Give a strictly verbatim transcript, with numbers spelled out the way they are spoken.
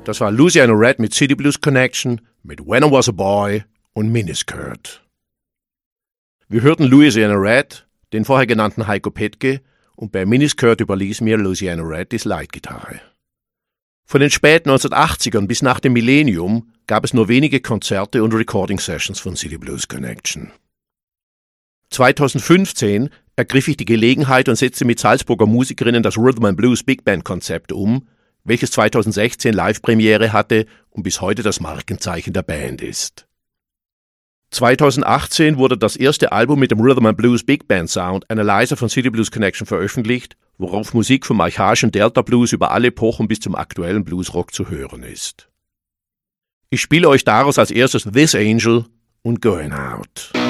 Das war Louisiana Red mit City Blues Connection, mit When I Was a Boy und Miniskirt. Wir hörten Louisiana Red, den vorher genannten Heiko Petke, und bei Miniskirt überließ mir Louisiana Red die Slide-Gitarre. Von den späten neunzehnhundertachtzigern bis nach dem Millennium gab es nur wenige Konzerte und Recording-Sessions von City Blues Connection. zweitausendfünfzehn ergriff ich die Gelegenheit und setzte mit Salzburger Musikerinnen das Rhythm and Blues Big Band Konzept um, welches zweitausendsechzehn Live-Premiere hatte und bis heute das Markenzeichen der Band ist. zweitausendachtzehn wurde das erste Album mit dem Rhythm and Blues Big Band Sound Analyzer von City Blues Connection veröffentlicht, worauf Musik vom archaischen Delta Blues über alle Epochen bis zum aktuellen Bluesrock zu hören ist. Ich spiele euch daraus als erstes This Angel und Going Out.